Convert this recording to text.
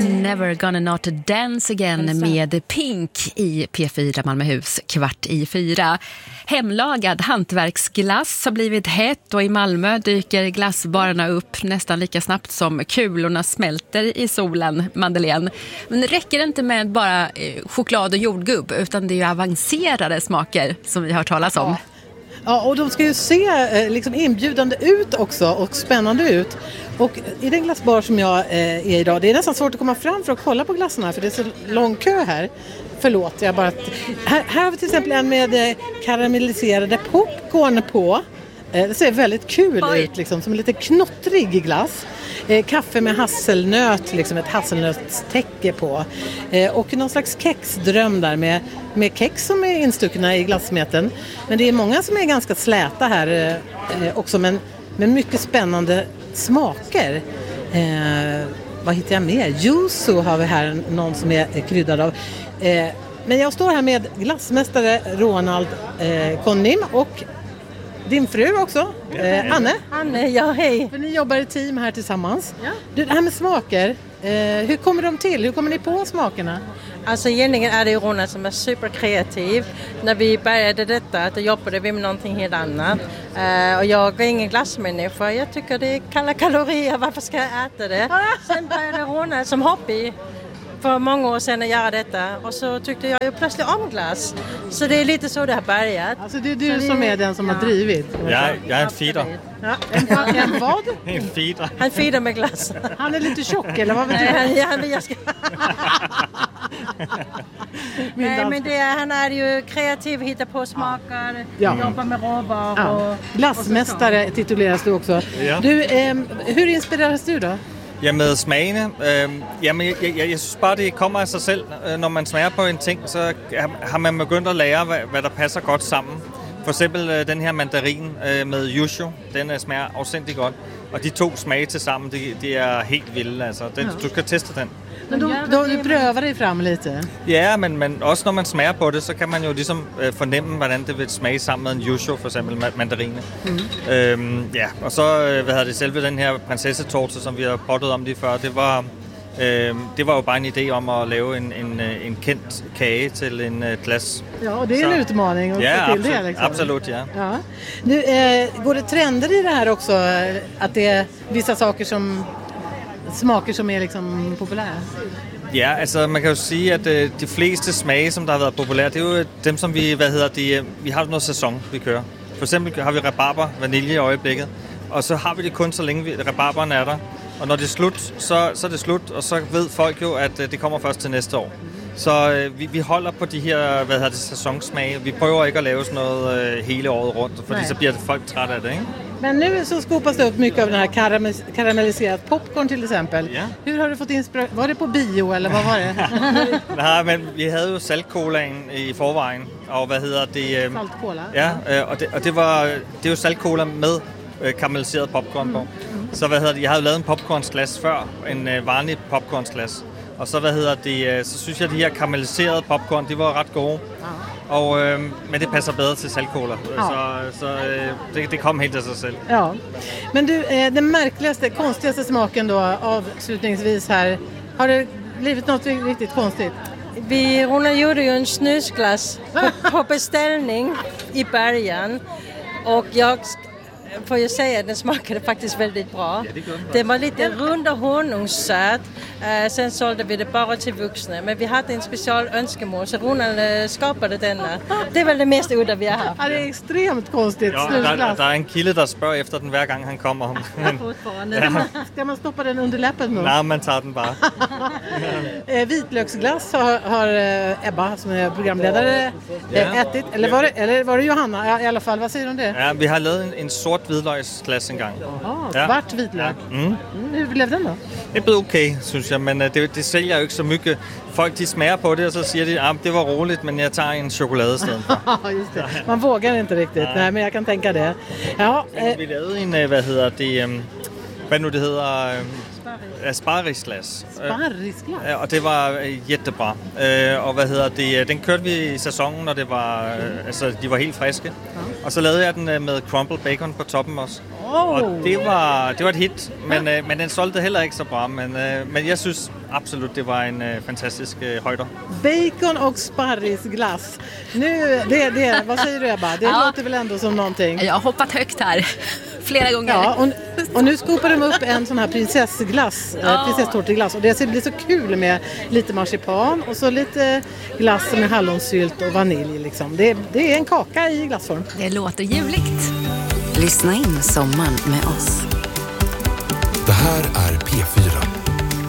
Never gonna not dance again med Pink i P4 Malmöhus 3:15. Hemlagad hantverksglass har blivit hett och i Malmö dyker glassbarerna upp nästan lika snabbt som kulorna smälter i solen, Madeleine. Men det räcker inte med bara choklad och jordgubb utan det är ju avancerade smaker som vi har talas om. Ja, och de ska ju se liksom inbjudande ut också och spännande ut. Och i den glassbar som jag är idag, det är nästan svårt att komma fram för att kolla på glassarna för det är så lång kö här. Förlåt, jag bara... Här har vi till exempel en med karamelliserade popcorn på. Det ser väldigt kul ut, liksom, som en lite knottrig glass. Kaffe med hasselnöt, liksom ett hasselnötstäcke på. Och någon slags kexdröm där med kex som är instuckna i glassmeten. Men det är många som är ganska släta här också, men mycket spännande smaker. Vad hittar jag mer? Yuzu har vi här, någon som är kryddad av. Men jag står här med glassmästare Ronald Konnim och din fru också, Anne. Anne, ja hej. För ni jobbar i team här tillsammans. Ja. Du, det här med smaker, hur kommer de till? Hur kommer ni på smakerna? Alltså egentligen är det Ronald som är superkreativ. När vi började detta, då jobbade vi med någonting helt annat. Och jag är ingen glassmänniska. Jag tycker det är kalla kalorier, varför ska jag äta det? Sen började Ronald som hobby för många år sedan att göra detta. Och så tyckte jag ju plötsligt om glass. Så det är lite så det har börjat. Alltså det är du som är den som har drivit. Jag är en feeder. Ja, en vad? En feeder. Han feeder med glass. Han är lite tjock, eller vad vet du? Nej, men han är ju kreativ, hittar på smaker, jobbar med råvaror. Ja. Glassmästare tituleras du också. Ja. Du, hur inspireras du då? Ja, med smagene. Jeg synes bare, det kommer af sig selv. Når man smager på en ting, så har man begyndt at lære, hvad der passer godt sammen. For eksempel den her mandarin med yuzu, den smager afsindig godt. Og de to smage til sammen, det er helt vilde. Altså. Du skal teste den. Men du prövar dig fram lite? Ja, men også når man smager på det, så kan man jo ligesom fornemme, hvordan det vil smage sammen med en yuzu, for eksempel mandarine. Ja, og så selve den her prinsessetorte, som vi har pottet om lige før, det var jo bare en idé om at lave en kendt kage til en glas. Ja, och det är en utmaning att få till det. Liksom. Absolut, ja. Nu, går det trender i det här också? Att det är vissa smaker som är liksom populära? Ja, altså man kan jo sige, at de fleste smage, som der har været populære, det er jo dem, som vi, vi har noget sæson, vi kører. For eksempel har vi rabarber, vanilje i øjeblikket, og så har vi det kun så længe rabarberne er der. Og når det er slut, så er det slut, og så ved folk jo, at det kommer først til næste år. Så vi holder på de her, sæsonsmage. Vi prøver ikke at lave sådan noget hele året rundt, fordi så bliver folk træt af det, ikke? Men nu så skopas det upp mycket av den här karamelliserat popcorn till exempel. Ja. Hur har du fått inspiration? Var det på bio eller vad var det? Nej, men vi havde jo saltcolaen i forvejen, og Saltcola? Ja, og det er jo saltcola med karamelliseret popcorn på. Så jeg havde lavet en popcornsglas før, en vanlig popcornsglas. Og så så synes jeg, at de her karamelliserede popcorn, de var ret gode. Men det passer bedre til saltcola. Så det kom helt af sig selv. Ja. Men du, den märkligaste, konstigaste smaken då avslutningsvis här. Har det blivit något riktigt konstigt? Ronald gjorde ju en snusglass på beställning i början. Och jag får jag säga att den smakade faktiskt väldigt bra. Ja, den var lite rund och honungssöt. Sen sålde vi det bara till vuxna. Men vi hade en special önskemål så Ronald skapade denna. Det är väl det mest udda vi har haft. Ja, det är extremt konstigt. Ja, der er en kilde, der spørger efter den hver gang han kommer. Ska man stoppa den under läppen då? Nej, man tager den bare. Vitlöksglass har Ebba som är programledare ätit. Eller var det Johanna i alla fall? Vad säger du om det? Ja, vi har lavet en sort hvidløgsglas engang. Svart vitlök. Ja. Hur blev den då? Det er blevet okay, synes jeg, men det sælger jo ikke så mycket. Folk de smager på det, og så siger de, det var roligt, men jeg tager en chokolade i stedet for. Just det. Man vågar inte riktigt. Nej, men jag kan tänka det. Ja, vi lavede en, hvad nu det hedder? Sparrisglas. Sparrisglas? Og det var jättebra. Og den kørte vi i sæsonen, når det var, de var helt friske. Og så lavede jeg den med crumbled bacon på toppen også. Och det var ett hit, men den sålde heller inte så bra. Men jag syns absolut det var en fantastisk höjder. Bacon och sparrisglass. Nu, vad säger du Ebba? Det låter väl ändå som någonting. Jag har hoppat högt här flera gånger. Ja, och nu skopar de upp en sån här prinsesstårteglass. Och det blir så kul med lite marsipan och så lite glass med hallonsylt och vanilj. Liksom. Det är en kaka i glassform. Det låter ljuvligt. Lyssna in sommaren med oss. Det här är P4.